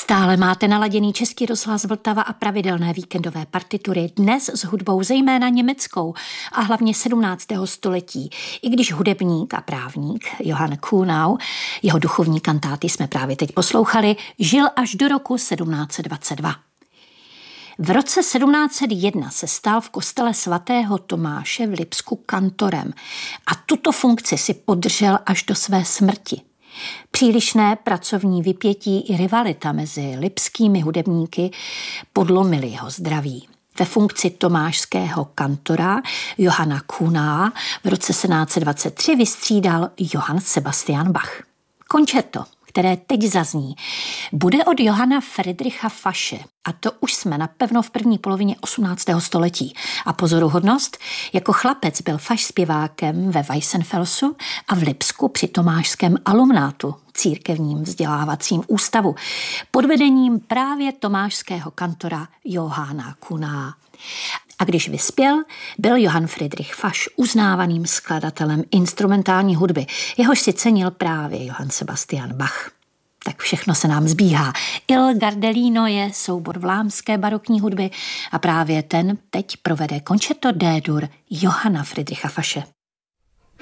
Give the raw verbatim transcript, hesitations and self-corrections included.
Stále máte naladěný Český rozhlas Vltava a pravidelné víkendové partitury, dnes s hudbou zejména německou a hlavně sedmnáctého století. I když hudebník a právník Johann Kuhnau, jeho duchovní kantáty jsme právě teď poslouchali, žil až do roku sedmnáct set dvacet dva. V roce sedmnáct set jedna se stal v kostele svatého Tomáše v Lipsku kantorem a tuto funkci si podržel až do své smrti. Přílišné pracovní vypětí i rivalita mezi lipskými hudebníky podlomily jeho zdraví. Ve funkci tomášského kantora Johanna Kuhnaua v roce sedmnáct set dvacet tři vystřídal Johann Sebastian Bach. Koncerto, které teď zazní, bude od Johanna Friedricha Fasche a to už jsme napevno v první polovině osmnáctého století. A pozoruhodnost, jako chlapec byl Fasch zpěvákem ve Weissenfelsu a v Lipsku při tomášském alumnátu, církevním vzdělávacím ústavu, pod vedením právě tomášského kantora Johanna Kuhnaua. A když vyspěl, byl Johann Friedrich Fasch uznávaným skladatelem instrumentální hudby, jehož si cenil právě Johann Sebastian Bach. Tak všechno se nám zbíhá. Il Gardelino je soubor vlámské barokní hudby a právě ten teď provede Concerto D-dur Johanna Friedricha Fasche.